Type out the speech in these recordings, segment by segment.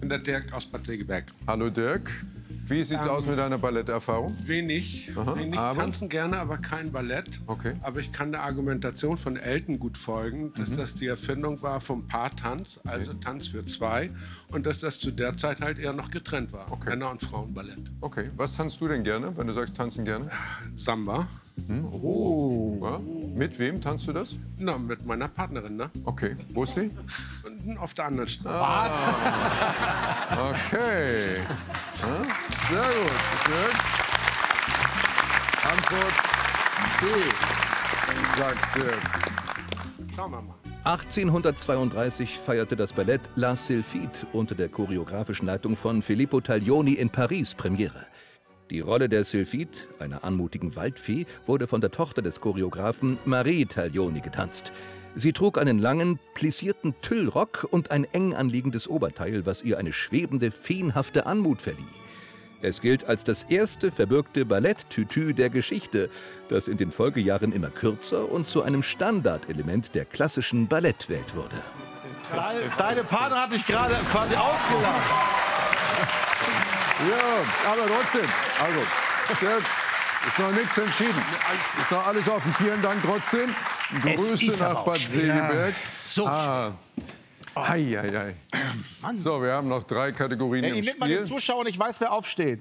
bin der Dirk aus Bad Segeberg. Hallo Dirk. Wie sieht's aus mit deiner Balletterfahrung? Wenig. Tanzen gerne, aber kein Ballett. Okay. Aber ich kann der Argumentation von Elton gut folgen, dass das die Erfindung war vom Paartanz, also Tanz für zwei. Und dass das zu der Zeit halt eher noch getrennt war. Okay. Männer- und Frauenballett. Okay. Was tanzt du denn gerne, wenn du sagst tanzen gerne? Samba. Oh. Ja? Mit wem tanzt du das? Na, mit meiner Partnerin, ne? Okay. Wo ist die? Und auf der anderen Straße. Okay. Ja? Sehr gut. Dirk. Antwort B, sagt Dirk. Schauen wir mal. 1832 feierte das Ballett La Sylphide unter der choreografischen Leitung von Filippo Taglioni in Paris Premiere. Die Rolle der Sylphide, einer anmutigen Waldfee, wurde von der Tochter des Choreografen Marie Taglioni getanzt. Sie trug einen langen, plissierten Tüllrock und ein eng anliegendes Oberteil, was ihr eine schwebende, feenhafte Anmut verlieh. Es gilt als das erste verbürgte Balletttütü der Geschichte, das in den Folgejahren immer kürzer und zu einem Standardelement der klassischen Ballettwelt wurde. Deine Partner hat dich gerade quasi ausgelacht. Ja, aber trotzdem. Also, Dirk, ist noch nichts entschieden. Ist noch alles offen. Vielen Dank trotzdem. Grüße nach Bad Segeberg. So Hei. So, wir haben noch 3 Kategorien im ich nehme mal den Spiel. Zuschauer und ich weiß, wer aufsteht.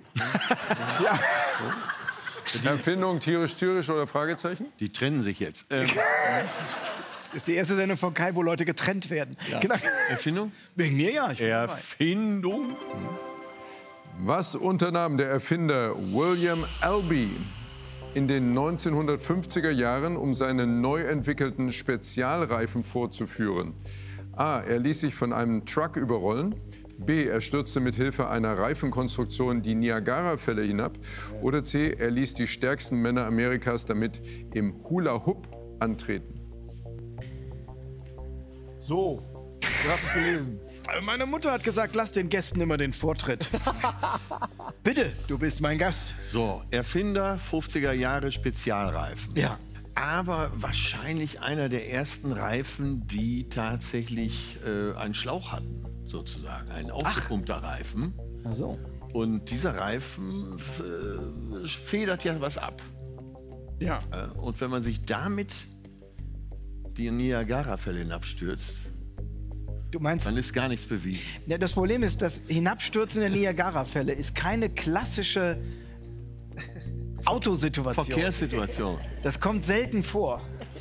Erfindung, tierisch oder Fragezeichen? Die trennen sich jetzt. Das ist die erste Sendung von Kai, wo Leute getrennt werden. Ja. Genau. Erfindung? Wegen mir ja. Erfindung? Was unternahm der Erfinder William Albee in den 1950er Jahren, um seine neu entwickelten Spezialreifen vorzuführen? A. Er ließ sich von einem Truck überrollen. B. Er stürzte mit Hilfe einer Reifenkonstruktion die Niagarafälle hinab. Oder C. Er ließ die stärksten Männer Amerikas damit im Hula-Hoop antreten. So, du hast es gelesen. Meine Mutter hat gesagt, lass den Gästen immer den Vortritt. Bitte, du bist mein Gast. So, Erfinder 50er Jahre Spezialreifen. Ja. Aber wahrscheinlich einer der ersten Reifen, die tatsächlich einen Schlauch hatten, sozusagen. Ein aufgepumpter Reifen. Ach so. Und dieser Reifen federt ja was ab. Ja. Und wenn man sich damit die Niagarafälle hinabstürzt, Du meinst, dann ist gar nichts bewiesen. ja, das Problem ist, das Hinabstürzen der Niagarafälle ist keine klassische Autosituation. Verkehrssituation. Das kommt selten vor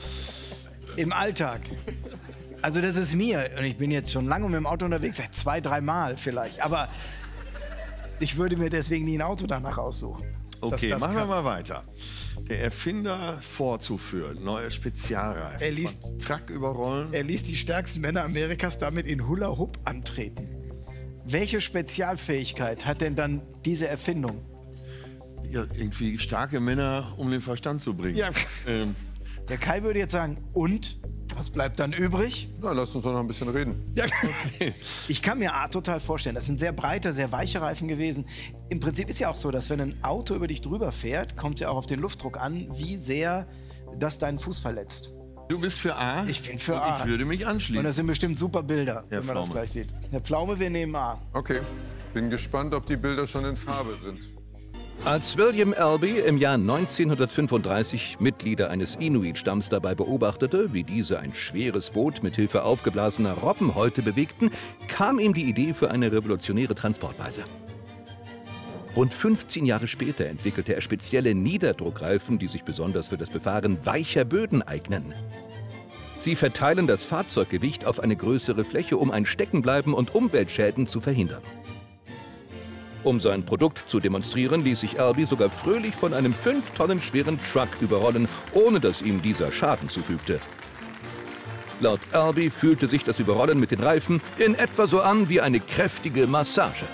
im Alltag. Also das ist mir, und ich bin jetzt schon lange mit dem Auto unterwegs, seit 2-3 Mal vielleicht, aber ich würde mir deswegen nie ein Auto danach aussuchen. Okay, Das machen wir kann- mal weiter. Der Erfinder vorzuführen, neue Spezialreifen. Er ließ- Von Truck überrollen. Er ließ die stärksten Männer Amerikas damit in Hula Hoop antreten. Welche Spezialfähigkeit hat denn dann diese Erfindung? Ja, irgendwie starke Männer, um den Verstand zu bringen. Ja. Der Kai würde jetzt sagen, und? Was bleibt dann übrig? Na, lass uns doch noch ein bisschen reden. Ja. Ich kann mir total vorstellen, das sind sehr breite, sehr weiche Reifen gewesen. Im Prinzip ist ja auch so, dass wenn ein Auto über dich drüber fährt, kommt es ja auch auf den Luftdruck an, wie sehr das deinen Fuß verletzt. Du bist für A? Ich bin für und A. Ich würde mich Und anschließen. das sind bestimmt super Bilder, Herr wenn man das Pflaume. gleich sieht. Herr Pflaume, wir nehmen A. Okay, bin gespannt, ob die Bilder schon in Farbe sind. Als William Albee im Jahr 1935 Mitglieder eines Inuit-Stamms dabei beobachtete, wie diese ein schweres Boot mit Hilfe aufgeblasener Robbenhäute bewegten, kam ihm die Idee für eine revolutionäre Transportweise. Rund 15 Jahre später entwickelte er spezielle Niederdruckreifen, die sich besonders für das Befahren weicher Böden eignen. Sie verteilen das Fahrzeuggewicht auf eine größere Fläche, um ein Steckenbleiben und Umweltschäden zu verhindern. Um sein Produkt zu demonstrieren, ließ sich Albee sogar fröhlich von einem 5 Tonnen schweren Truck überrollen, ohne dass ihm dieser Schaden zufügte. Laut Albee fühlte sich das Überrollen mit den Reifen in etwa so an wie eine kräftige Massage.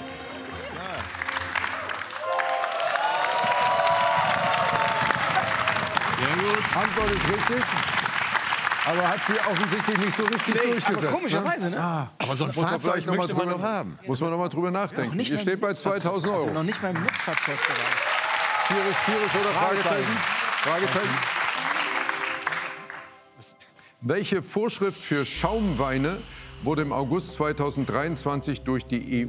Antwort ist richtig. Aber hat sie offensichtlich nicht so richtig durchgesetzt. Aber komischerweise, ne? Aber so ein Muss man Fahrzeug vielleicht noch mal möchte man drüber noch haben. Muss man noch mal drüber nachdenken. Ihr steht bei 2000 Also Euro. noch nicht mal im Nutzfahrzeugbereich. Tierisch oder Fragezeichen? Fragezeichen? Welche Vorschrift für Schaumweine wurde im August 2023 durch die